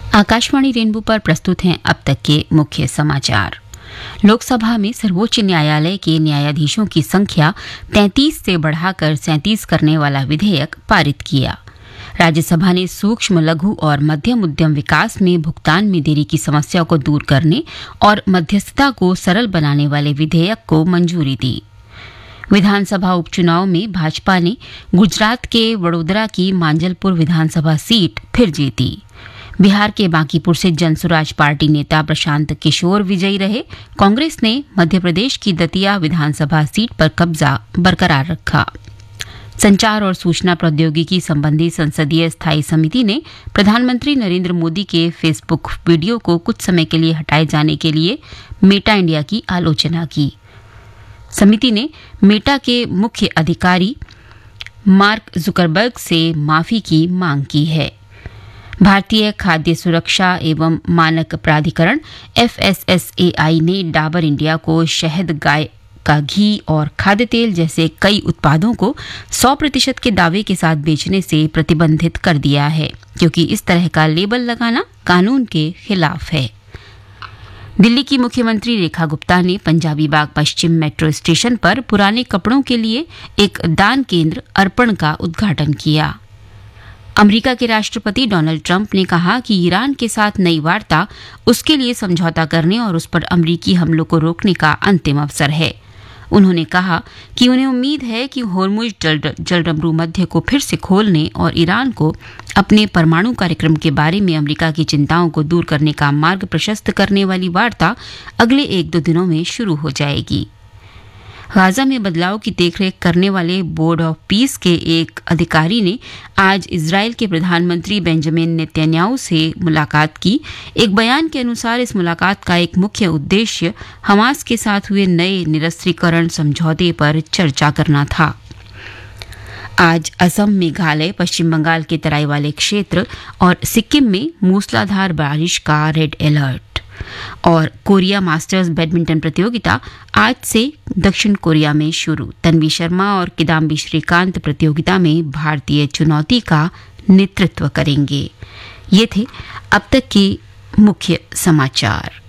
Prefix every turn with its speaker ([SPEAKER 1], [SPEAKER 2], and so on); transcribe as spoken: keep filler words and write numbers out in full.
[SPEAKER 1] Akashvani rainbow पर प्रस्तुत हैं अब तक के मुख्य समाचार। लोकसभा में सर्वोच्च न्यायालय के न्यायाधीशों की संख्या तैंतीस से बढ़ाकर सैंतीस करने वाला विधेयक पारित किया। राज्यसभा ने सूक्ष्म, लघु और मध्यम उद्यम विकास में भुगतान में देरी की समस्या को दूर करने और मध्यस्थता को सरल बनाने वाले विधेयक को मंजूरी दी। विधानसभा उपचुनाव में भाजपा ने गुजरात के वडोदरा की मांजलपुर विधानसभा सीट फिर जीती। बिहार के बांकीपुर से जनसुराज पार्टी नेता प्रशांत किशोर विजयी रहे। कांग्रेस ने मध्य प्रदेश की दतिया विधानसभा सीट पर कब्जा बरकरार रखा। संचार और सूचना प्रौद्योगिकी संबंधी संसदीय स्थायी समिति ने प्रधानमंत्री नरेंद्र मोदी के फेसबुक वीडियो को कुछ समय के लिए हटाए जाने के लिए मेटा इंडिया की आलोचना की। समिति ने मेटा के मुख्य अधिकारी मार्क जुकरबर्ग से माफी की मांग की है। भारतीय खाद्य सुरक्षा एवं मानक प्राधिकरण एफ एस एस ए आई ने डाबर इंडिया को शहद, गाय का घी और खाद्य तेल जैसे कई उत्पादों को सौ प्रतिशत के दावे के साथ बेचने से प्रतिबंधित कर दिया है, क्योंकि इस तरह का लेबल लगाना कानून के खिलाफ है। दिल्ली की मुख्यमंत्री रेखा गुप्ता ने पंजाबी बाग पश्चिम मेट्रो स्टेशन पर पुराने कपड़ों के लिए एक दान केंद्र अर्पण का उद्घाटन किया। अमेरिका के राष्ट्रपति डोनाल्ड ट्रंप ने कहा कि ईरान के साथ नई वार्ता उसके लिए समझौता करने और उस पर अमेरिकी हमलों को रोकने का अंतिम अवसर है। उन्होंने कहा कि उन्हें उम्मीद है कि होर्मुज जलडमरू मध्य को फिर से खोलने और ईरान को अपने परमाणु कार्यक्रम के बारे में अमेरिका की चिंताओं को दूर करने का मार्ग प्रशस्त करने वाली वार्ता अगले एक दो दिनों में शुरू हो जाएगी। गाजा में बदलाव की देखरेख करने वाले बोर्ड ऑफ पीस के एक अधिकारी ने आज इजराइल के प्रधानमंत्री बेंजामिन नेतन्याहू से मुलाकात की। एक बयान के अनुसार इस मुलाकात का एक मुख्य उद्देश्य हमास के साथ हुए नए निरस्त्रीकरण समझौते पर चर्चा करना था। आज असम, मेघालय, पश्चिम बंगाल के तराई वाले क्षेत्र और सिक्किम में मूसलाधार बारिश का रेड अलर्ट। और कोरिया मास्टर्स बैडमिंटन प्रतियोगिता आज से दक्षिण कोरिया में शुरू। तन्वी शर्मा और किदाम्बी श्रीकांत प्रतियोगिता में भारतीय चुनौती का नेतृत्व करेंगे। ये थे अब तक के मुख्य समाचार।